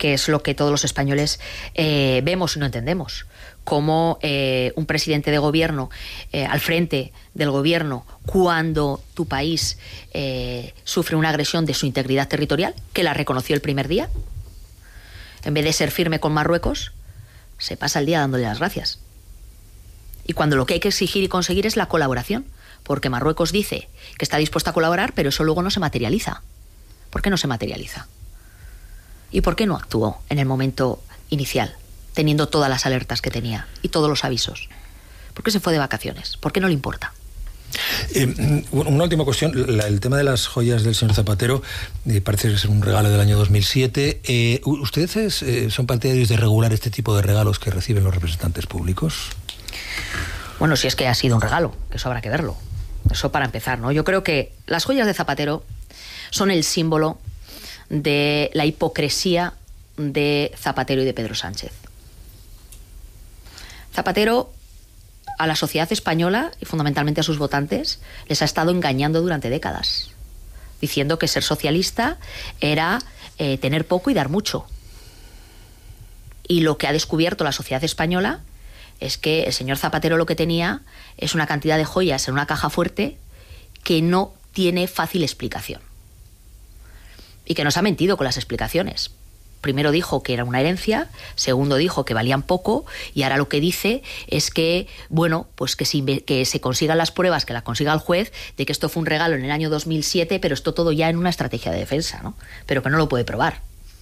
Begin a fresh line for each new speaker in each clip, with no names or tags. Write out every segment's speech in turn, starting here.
que es lo que todos los españoles vemos y no entendemos. Cómo un presidente de gobierno al frente del gobierno, cuando tu país sufre una agresión de su integridad territorial, que la reconoció el primer día, en vez de ser firme con Marruecos, se pasa el día dándole las gracias. Y cuando lo que hay que exigir y conseguir es la colaboración, porque Marruecos dice que está dispuesta a colaborar, pero eso luego no se materializa. ¿Por qué no se materializa? ¿Y por qué no actuó en el momento inicial, teniendo todas las alertas que tenía y todos los avisos? ¿Por qué se fue de vacaciones? ¿Por qué no le importa?
Una última cuestión. El tema de las joyas del señor Zapatero parece ser un regalo del año 2007. ¿Ustedes son partidarios de regular este tipo de regalos que reciben los representantes públicos?
Bueno, si es que ha sido un regalo, que eso habrá que verlo. Eso para empezar, ¿no? Yo creo que las joyas de Zapatero son el símbolo de la hipocresía de Zapatero y de Pedro Sánchez. Zapatero a la sociedad española y fundamentalmente a sus votantes les ha estado engañando durante décadas, diciendo que ser socialista era tener poco y dar mucho. Y lo que ha descubierto la sociedad española es que el señor Zapatero lo que tenía es una cantidad de joyas en una caja fuerte que no tiene fácil explicación. Y que nos ha mentido con las explicaciones. Primero dijo que era una herencia, segundo dijo que valían poco, y ahora lo que dice es que, bueno, pues que se consigan las pruebas, que las consiga el juez, de que esto fue un regalo en el año 2007, pero esto todo ya en una estrategia de defensa, ¿no? Pero que no lo puede probar.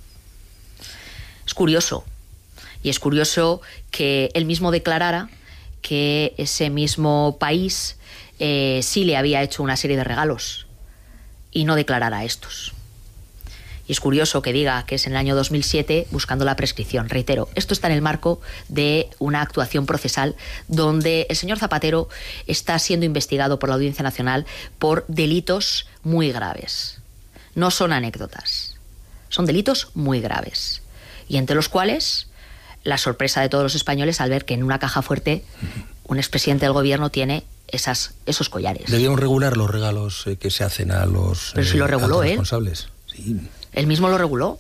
Es curioso. Y es curioso que él mismo declarara que ese mismo país sí le había hecho una serie de regalos y no declarara estos. Y es curioso que diga que es en el año 2007 buscando la prescripción. Reitero, esto está en el marco de una actuación procesal donde el señor Zapatero está siendo investigado por la Audiencia Nacional por delitos muy graves. No son anécdotas, son delitos muy graves. Y entre los cuales la sorpresa de todos los españoles al ver que en una caja fuerte un expresidente del gobierno tiene esos collares.
Debíamos regular los regalos que se hacen a los
Pero si lo reguló él.
Responsables. Sí.
Él mismo lo reguló,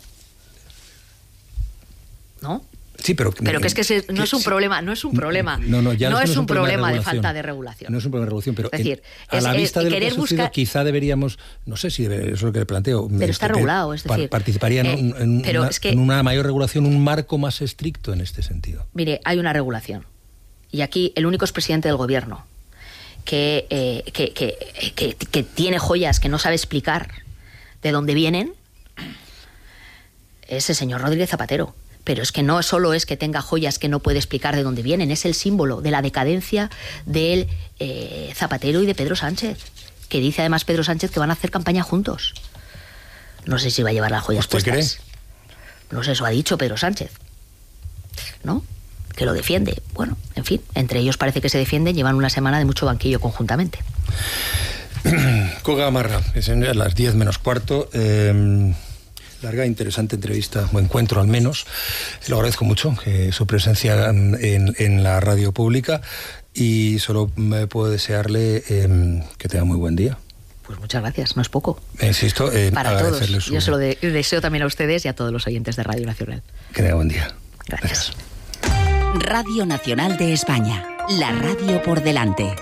¿no?
Sí, pero
que es que no es un problema, no es un problema. No es un problema de falta de regulación.
No es un problema de regulación, pero
es decir,
a la vista de lo que ha sucedido, quizá deberíamos, no sé si eso es lo que le planteo.
Pero está regulado, es decir,
participaría en una mayor regulación, un marco más estricto en este sentido.
Mire, hay una regulación. Y aquí el único expresidente del gobierno que tiene joyas que no sabe explicar de dónde vienen es el señor Rodríguez Zapatero. Pero es que no solo es que tenga joyas que no puede explicar de dónde vienen, es el símbolo de la decadencia del Zapatero y de Pedro Sánchez, que dice además Pedro Sánchez que van a hacer campaña juntos. No sé si va a llevar las joyas puestas.
¿Cree?
No sé, eso ha dicho Pedro Sánchez, ¿no? Que lo defiende. Bueno, en fin, entre ellos parece que se defienden, llevan una semana de mucho banquillo conjuntamente.
Koga Gamarra, es a las 10 menos cuarto. Larga, interesante entrevista, o encuentro al menos. Le agradezco mucho su presencia en la radio pública y solo me puedo desearle que tenga muy buen día.
Pues muchas gracias, no es poco.
Insisto,
para todos. Yo se lo deseo también a ustedes y a todos los oyentes de Radio Nacional.
Que tenga buen día.
Gracias.
Radio Nacional de España, la radio por delante.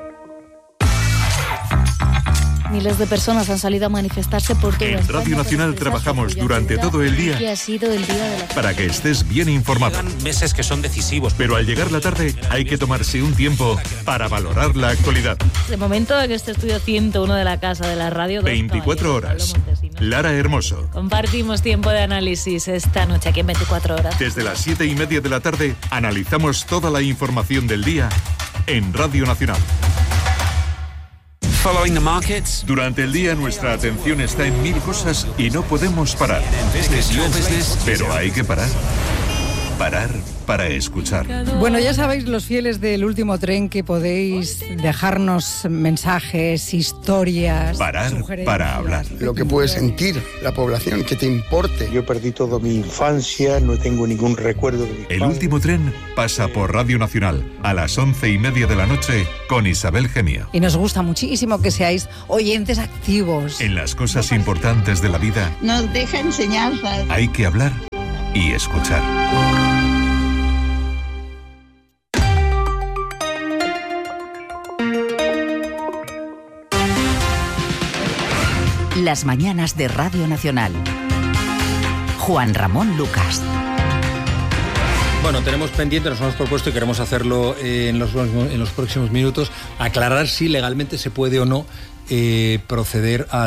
Miles de personas han salido a manifestarse por toda España.
En Radio Nacional trabajamos durante todo el día
que ha sido el día de la...
para que estés bien informado.
Llevan meses que son decisivos.
Pero al llegar la tarde hay que tomarse un tiempo para valorar la actualidad.
De momento en este estudio 101 de la Casa de la Radio...
24 horas. Lara Hermoso.
Compartimos tiempo de análisis esta noche aquí en 24 horas.
Desde las 7:30 de la tarde analizamos toda la información del día en Radio Nacional.
Following the markets.
Durante el día nuestra atención está en mil cosas y no podemos parar. Pero hay que parar. Parar para escuchar.
Bueno, ya sabéis, los fieles del Último Tren, que podéis dejarnos mensajes, historias...
Parar para hablar.
Lo que puede sentir la población, que te importe.
Yo perdí toda mi infancia, no tengo ningún recuerdo de mi
El Último Tren pasa por Radio Nacional a las 11:30 de la noche con Isabel Gemio.
Y nos gusta muchísimo que seáis oyentes activos.
En las cosas importantes de la vida...
Nos deja enseñanzas.
Hay que hablar y escuchar.
Las mañanas de Radio Nacional. Juan Ramón Lucas.
Bueno, tenemos pendiente, nos hemos propuesto y queremos hacerlo en los próximos minutos, aclarar si legalmente se puede o no proceder a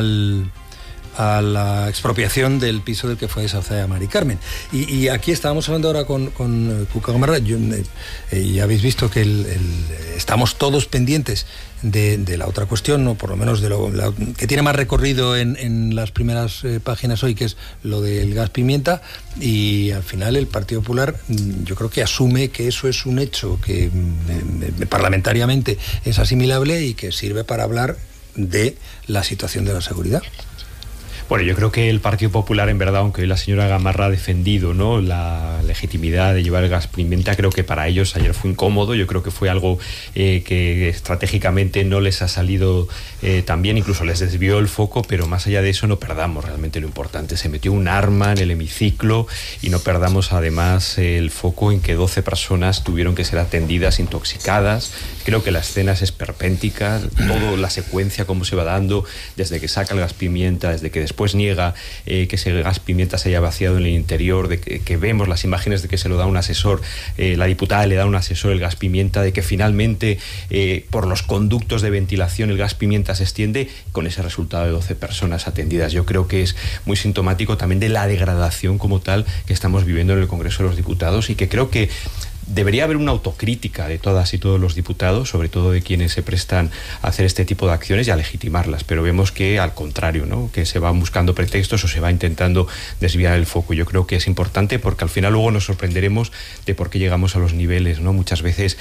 la expropiación del piso del que fue desahuciada Mari Carmen. Y aquí estábamos hablando ahora con Cuca Gamarra, y habéis visto que estamos todos pendientes de la otra cuestión, o por lo menos de lo que tiene más recorrido en las primeras páginas hoy, que es lo del gas pimienta, y al final el Partido Popular yo creo que asume que eso es un hecho que parlamentariamente es asimilable y que sirve para hablar de la situación de la seguridad.
Bueno, yo creo que el Partido Popular, en verdad, aunque hoy la señora Gamarra ha defendido, ¿no?, la legitimidad de llevar el gas pimienta, creo que para ellos ayer fue incómodo. Yo creo que fue algo que estratégicamente no les ha salido tan bien, incluso les desvió el foco, pero más allá de eso no perdamos realmente lo importante. Se metió un arma en el hemiciclo y no perdamos además el foco en que 12 personas tuvieron que ser atendidas intoxicadas. Creo que la escena es esperpéntica, toda la secuencia, cómo se va dando, desde que saca el gas pimienta, desde que después niega que ese gas pimienta se haya vaciado en el interior, de que vemos las imágenes de que se lo da un asesor, la diputada le da a un asesor el gas pimienta, de que finalmente por los conductos de ventilación el gas pimienta se extiende, con ese resultado de 12 personas atendidas. Yo creo que es muy sintomático también de la degradación como tal que estamos viviendo en el Congreso de los Diputados, y que creo que debería haber una autocrítica de todas y todos los diputados, sobre todo de quienes se prestan a hacer este tipo de acciones y a legitimarlas, pero vemos que al contrario, ¿no?, que se van buscando pretextos o se va intentando desviar el foco. Yo creo que es importante porque al final luego nos sorprenderemos de por qué llegamos a los niveles, ¿no?, muchas veces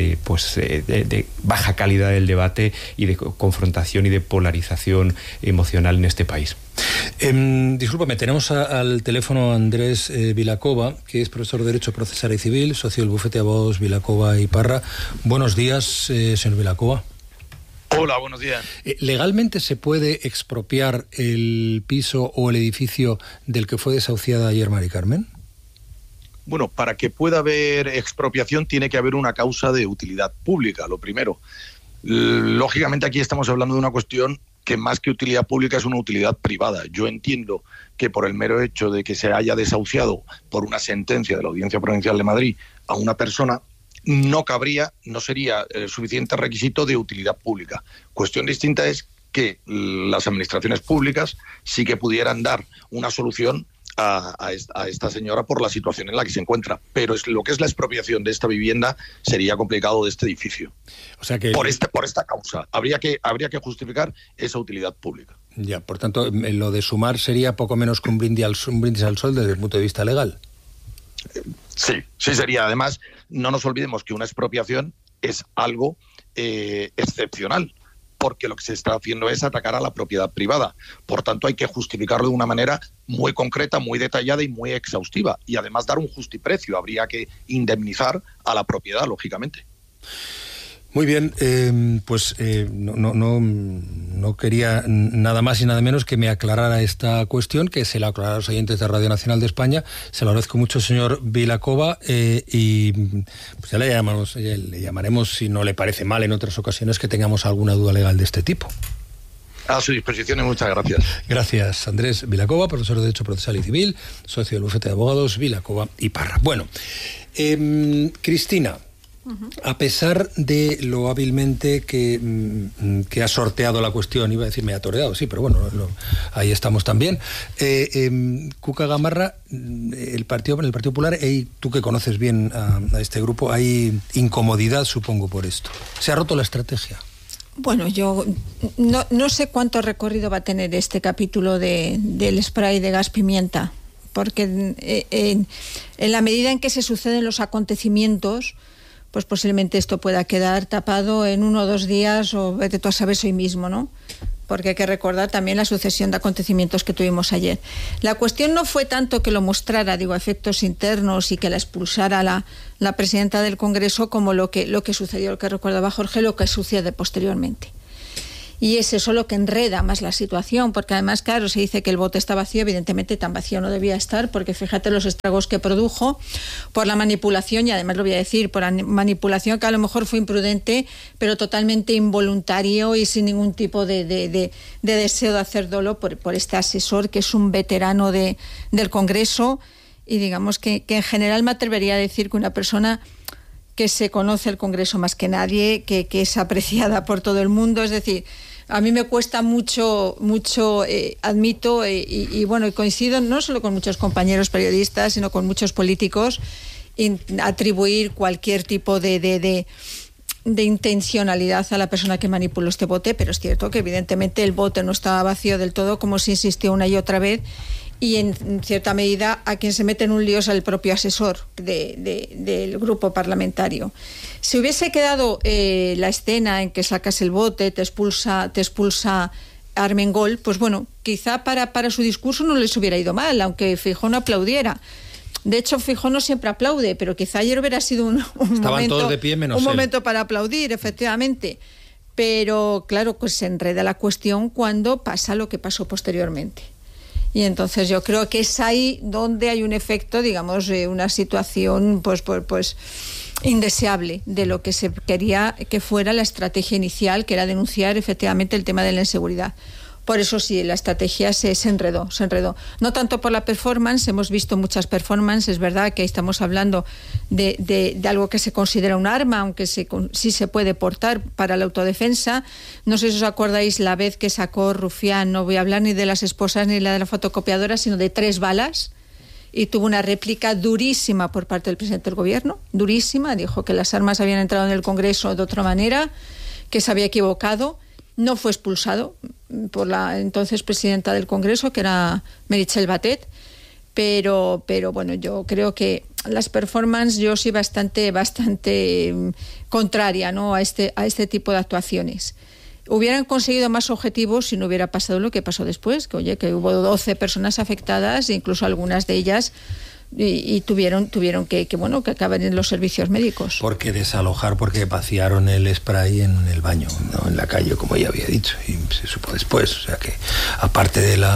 de baja calidad del debate y de confrontación y de polarización emocional en este país.
Discúlpame, tenemos al teléfono a Andrés Vilacova, que es profesor de Derecho Procesal y Civil, socio del bufete de abogados Vilacova y Parra. Buenos días, señor Vilacova.
Hola, buenos días.
¿Legalmente se puede expropiar el piso o el edificio del que fue desahuciada ayer Mari Carmen?
Bueno, para que pueda haber expropiación tiene que haber una causa de utilidad pública, lo primero. Lógicamente aquí estamos hablando de una cuestión que más que utilidad pública es una utilidad privada. Yo entiendo que por el mero hecho de que se haya desahuciado por una sentencia de la Audiencia Provincial de Madrid a una persona, no sería el suficiente requisito de utilidad pública. Cuestión distinta es que las administraciones públicas sí que pudieran dar una solución a esta señora por la situación en la que se encuentra, pero lo que es la expropiación de esta vivienda sería complicado, de este edificio.
O sea que por
esta causa habría que justificar esa utilidad pública.
Ya, por tanto, lo de sumar sería poco menos que un brindis al sol desde el punto de vista legal.
Sí sería. Además, no nos olvidemos que una expropiación es algo excepcional, porque lo que se está haciendo es atacar a la propiedad privada. Por tanto, hay que justificarlo de una manera muy concreta, muy detallada y muy exhaustiva. Y además dar un justiprecio. Habría que indemnizar a la propiedad, lógicamente.
Muy bien, no quería nada más y nada menos que me aclarara esta cuestión, que se la aclarará a los oyentes de Radio Nacional de España. Se lo agradezco mucho, señor Vilacova, y pues ya le llamaremos, si no le parece mal en otras ocasiones que tengamos alguna duda legal de este tipo.
A su disposición y muchas gracias.
Gracias, Andrés Vilacova, profesor de Derecho Procesal y Civil, socio del bufete de abogados Vilacova y Parra. Bueno, Cristina, a pesar de lo hábilmente que ha sorteado la cuestión, iba a decir me ha toreado, sí, pero bueno, ahí estamos también. Cuca Gamarra, en el Partido Popular, tú que conoces bien a este grupo, hay incomodidad, supongo, por esto. ¿Se ha roto la estrategia?
Bueno, yo no sé cuánto recorrido va a tener este capítulo del spray de gas pimienta, porque en la medida en que se suceden los acontecimientos, pues posiblemente esto pueda quedar tapado en 1 o 2 días, o vete tú a saber hoy mismo, ¿no? Porque hay que recordar también la sucesión de acontecimientos que tuvimos ayer. La cuestión no fue tanto que lo mostrara, a efectos internos, y que la expulsara la presidenta del Congreso, como lo que sucedió, lo que recordaba Jorge, lo que sucede posteriormente. Y es eso lo que enreda más la situación, porque además, claro, se dice que el bote está vacío, evidentemente tan vacío no debía estar, porque fíjate los estragos que produjo por la manipulación, y además lo voy a decir, por la manipulación que a lo mejor fue imprudente, pero totalmente involuntario y sin ningún tipo de deseo de hacer dolo por este asesor, que es un veterano del Congreso, y digamos que en general me atrevería a decir que una persona que se conoce el Congreso más que nadie, que es apreciada por todo el mundo, es decir, a mí me cuesta mucho, admito, y bueno, y coincido no solo con muchos compañeros periodistas, sino con muchos políticos, atribuir cualquier tipo de intencionalidad a la persona que manipuló este bote, pero es cierto que evidentemente el bote no estaba vacío del todo, como se insistió una y otra vez, y en cierta medida a quien se mete en un lío es el propio asesor del grupo parlamentario. Si hubiese quedado la escena en que sacas el bote, te expulsa Armengol, pues bueno, quizá para su discurso no les hubiera ido mal, aunque Feijóo no aplaudiera. De hecho, Feijóo no siempre aplaude, pero quizá ayer hubiera sido un momento, todos de pie menos un momento para aplaudir, efectivamente. Pero claro, pues se enreda la cuestión cuando pasa lo que pasó posteriormente. Y entonces yo creo que es ahí donde hay un efecto, digamos, una situación pues indeseable de lo que se quería que fuera la estrategia inicial, que era denunciar efectivamente el tema de la inseguridad. Por eso sí, la estrategia se enredó. No tanto por la performance, hemos visto muchas performances, es verdad que ahí estamos hablando de algo que se considera un arma, aunque sí se puede portar para la autodefensa. No sé si os acordáis la vez que sacó Rufián, no voy a hablar ni de las esposas ni de la fotocopiadora, sino de 3 balas, y tuvo una réplica durísima por parte del presidente del gobierno, durísima, dijo que las armas habían entrado en el Congreso de otra manera, que se había equivocado. No fue expulsado por la entonces presidenta del Congreso, que era Meritxell Batet, pero bueno, yo creo que las performances, yo soy bastante contraria, ¿no?, a este tipo de actuaciones. Hubieran conseguido más objetivos si no hubiera pasado lo que pasó después, que hubo 12 personas afectadas, incluso algunas de ellas y tuvieron que acabar en los servicios médicos.
Porque desalojar, porque vaciaron el spray en el baño, no en la calle, como ella había dicho, y se supo después. O sea que aparte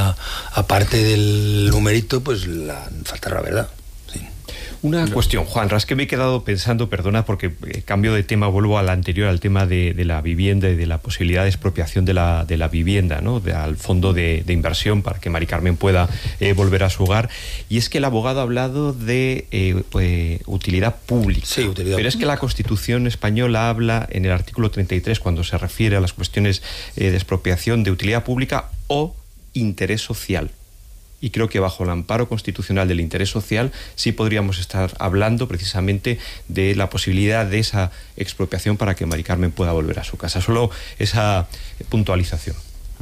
del numerito, pues falta la verdad.
Una cuestión, Juan, es que me he quedado pensando, perdona, porque cambio de tema, vuelvo al anterior, al tema de la vivienda y de la posibilidad de expropiación de la vivienda, ¿no?, al fondo de inversión para que Mari Carmen pueda volver a su hogar. Y es que el abogado ha hablado de utilidad pública.
Sí, utilidad
Pero
pública.
Es que la Constitución española habla en el artículo 33, cuando se refiere a las cuestiones de expropiación, de utilidad pública o interés social. Y creo que bajo el amparo constitucional del interés social sí podríamos estar hablando precisamente de la posibilidad de esa expropiación para que Mari Carmen pueda volver a su casa. Solo esa puntualización.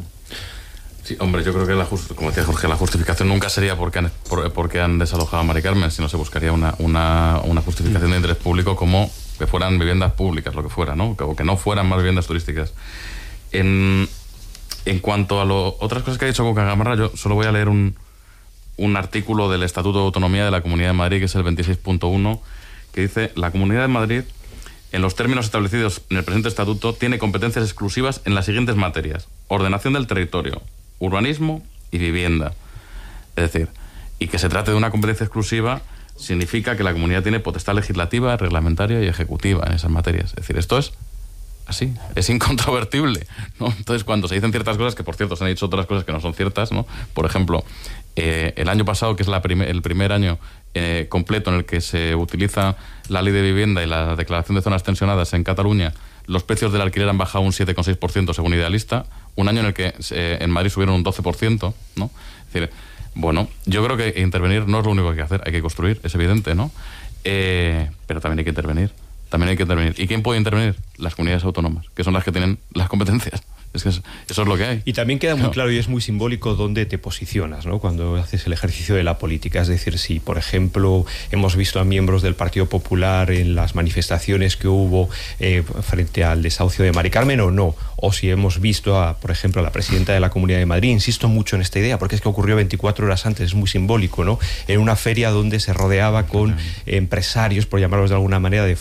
Sí, hombre, yo creo que como decía Jorge, la justificación nunca sería porque han desalojado a Mari Carmen, sino se buscaría una justificación de interés público, como que fueran viviendas públicas, lo que fuera, ¿no? O que no fueran más viviendas turísticas. En cuanto a otras cosas que ha dicho Cuca Gamarra, yo solo voy a leer un artículo del Estatuto de Autonomía de la Comunidad de Madrid, que es el 26.1, que dice: la Comunidad de Madrid, en los términos establecidos en el presente estatuto, tiene competencias exclusivas en las siguientes materias: ordenación del territorio, urbanismo y vivienda. Es decir, y que se trate de una competencia exclusiva significa que la comunidad tiene potestad legislativa, reglamentaria y ejecutiva en esas materias. Es decir, esto es así, es incontrovertible, ¿no? Entonces, cuando se dicen ciertas cosas, que por cierto se han dicho otras cosas que no son ciertas, ¿no? Por ejemplo, el año pasado, que es el primer año completo en el que se utiliza la ley de vivienda y la declaración de zonas tensionadas en Cataluña, los precios del alquiler han bajado un 7,6% según Idealista, un año en el que en Madrid subieron un 12%, ¿no? Es decir, bueno, yo creo que intervenir no es lo único que hay que hacer, hay que construir, es evidente, ¿no? Pero también hay que intervenir. ¿Y quién puede intervenir? Las comunidades autónomas, que son las que tienen las competencias. Es que eso es lo que hay.
Y también queda muy claro y es muy simbólico dónde te posicionas, ¿no?, cuando haces el ejercicio de la política. Es decir, si, por ejemplo, hemos visto a miembros del Partido Popular en las manifestaciones que hubo frente al desahucio de Mari Carmen o no, o si hemos visto, por ejemplo, a la presidenta de la Comunidad de Madrid, insisto mucho en esta idea, porque es que ocurrió 24 horas antes, es muy simbólico, ¿no?, en una feria donde se rodeaba con empresarios, por llamarlos de alguna manera, de fondos de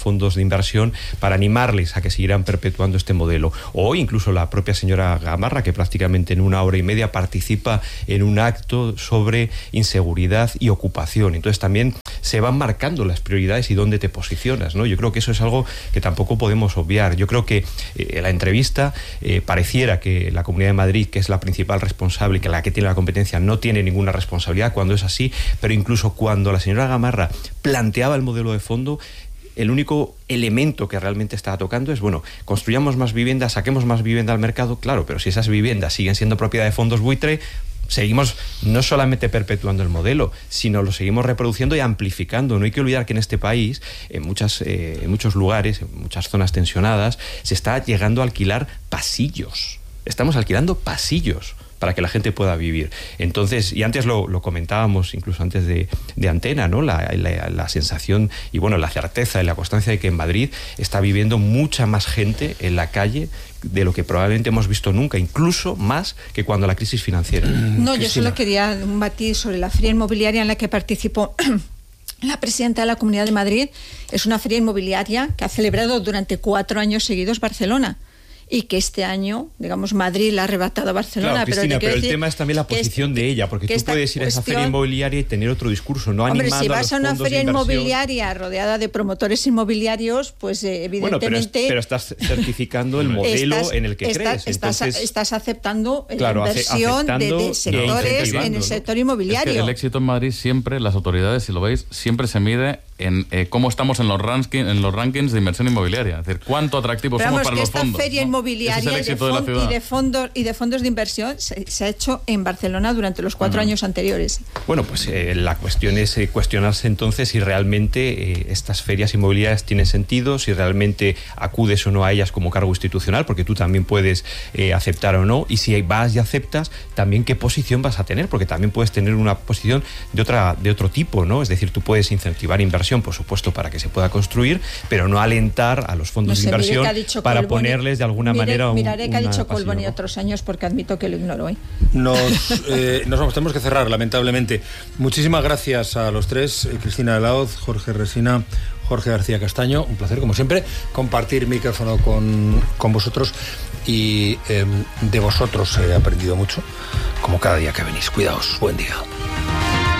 de inversión para animarles a que siguieran perpetuando este modelo. O incluso la propia señora Gamarra, que prácticamente en 1 hora y media participa en un acto sobre inseguridad y ocupación. Entonces también se van marcando las prioridades y dónde te posicionas, ¿no? Yo creo que eso es algo que tampoco podemos obviar. Yo creo que la entrevista pareciera que la Comunidad de Madrid, que es la principal responsable y que la que tiene la competencia, no tiene ninguna responsabilidad cuando es así, pero incluso cuando la señora Gamarra planteaba el modelo de fondo, el único elemento que realmente estaba tocando es, bueno, construyamos más viviendas, saquemos más vivienda al mercado, claro, pero si esas viviendas siguen siendo propiedad de fondos buitre, seguimos no solamente perpetuando el modelo, sino lo seguimos reproduciendo y amplificando. No hay que olvidar que en este país, en muchos lugares, en muchas zonas tensionadas, se está llegando a alquilar pasillos. Estamos alquilando pasillos para que la gente pueda vivir. Entonces, y antes lo comentábamos, incluso antes de antena, ¿no? La sensación y, bueno, la certeza y la constancia de que en Madrid está viviendo mucha más gente en la calle de lo que probablemente hemos visto nunca, incluso más que cuando la crisis financiera.
No, yo solo quería un matiz sobre la feria inmobiliaria en la que participó la presidenta de la Comunidad de Madrid. Es una feria inmobiliaria que ha celebrado durante 4 años seguidos Barcelona. Y que este año, digamos, Madrid la ha arrebatado a Barcelona.
Claro, Cristina, pero el tema es también la posición de ella, porque tú puedes ir a esa feria inmobiliaria y tener otro discurso, no animando a los fondos de inversión.
Hombre, si vas a una feria inmobiliaria rodeada de promotores inmobiliarios, pues evidentemente...
Bueno, pero estás certificando el modelo en el que crees.
Estás aceptando la inversión de sectores en el sector inmobiliario.
Es que el éxito en Madrid siempre, las autoridades, si lo veis, siempre se mide en cómo estamos en los rankings de inversión inmobiliaria. Es decir, cuánto atractivos somos para los fondos.
Feria inmobiliaria y de fondos de inversión se ha hecho en Barcelona durante los 4 años anteriores.
Bueno, pues la cuestión es cuestionarse entonces si realmente estas ferias inmobiliarias tienen sentido, si realmente acudes o no a ellas como cargo institucional, porque tú también puedes aceptar o no, y si vas y aceptas, también qué posición vas a tener, porque también puedes tener una posición de otro tipo, ¿no? Es decir, tú puedes incentivar inversión, por supuesto, para que se pueda construir, pero no alentar a los fondos de inversión para ponerles de alguna manera
miraré que ha dicho Colboni otros años, porque admito que lo ignoro.
Tenemos que cerrar, lamentablemente. Muchísimas gracias a los tres, Cristina de Laoz, Jorge Resina, Jorge García Castaño. Un placer, como siempre, compartir micrófono con vosotros, y de vosotros he aprendido mucho, como cada día que venís. Cuidaos, buen día.